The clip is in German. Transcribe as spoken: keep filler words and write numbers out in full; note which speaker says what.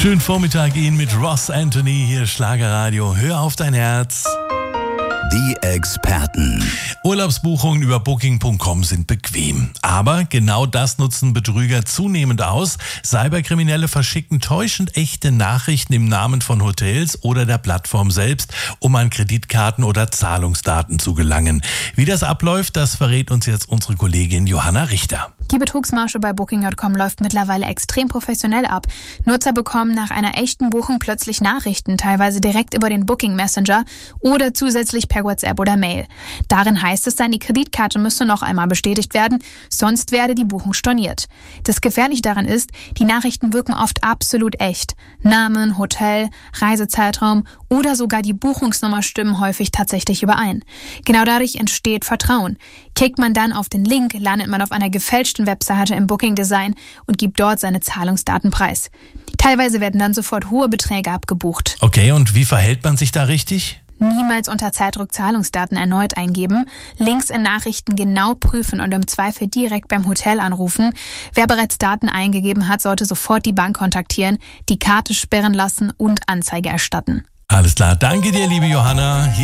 Speaker 1: Schönen Vormittag Ihnen mit Ross Anthony, hier Schlagerradio. Hör auf dein Herz.
Speaker 2: Die Experten.
Speaker 1: Urlaubsbuchungen über Booking Punkt com sind bequem. Aber genau das nutzen Betrüger zunehmend aus. Cyberkriminelle verschicken täuschend echte Nachrichten im Namen von Hotels oder der Plattform selbst, um an Kreditkarten oder Zahlungsdaten zu gelangen. Wie das abläuft, das verrät uns jetzt unsere Kollegin Johanna Richter.
Speaker 3: Die Betrugsmasche bei Booking Punkt com läuft mittlerweile extrem professionell ab. Nutzer bekommen nach einer echten Buchung plötzlich Nachrichten, teilweise direkt über den Booking Messenger oder zusätzlich per WhatsApp oder Mail. Darin heißt es dann, die Kreditkarte müsste noch einmal bestätigt werden, sonst werde die Buchung storniert. Das Gefährliche daran ist, die Nachrichten wirken oft absolut echt. Namen, Hotel, Reisezeitraum oder sogar die Buchungsnummer stimmen häufig tatsächlich überein. Genau dadurch entsteht Vertrauen. Klickt man dann auf den Link, landet man auf einer gefälschten Webseite im Booking-Design und gibt dort seine Zahlungsdaten preis. Teilweise werden dann sofort hohe Beträge abgebucht.
Speaker 1: Okay, und wie verhält man sich da richtig?
Speaker 3: Niemals unter Zeitdruck Zahlungsdaten erneut eingeben, Links in Nachrichten genau prüfen und im Zweifel direkt beim Hotel anrufen. Wer bereits Daten eingegeben hat, sollte sofort die Bank kontaktieren, die Karte sperren lassen und Anzeige erstatten.
Speaker 1: Alles klar, danke dir, liebe Johanna. Hier